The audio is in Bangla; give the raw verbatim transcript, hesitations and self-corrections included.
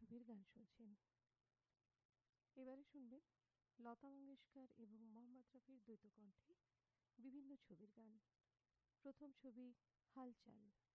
ছবির গান শুনছেন। এবারে শুনবেন লতা মঙ্গেশকর এবং মোহাম্মদ রফির দ্বৈত কণ্ঠে বিভিন্ন ছবির গান। প্রথম ছবি হালচাল।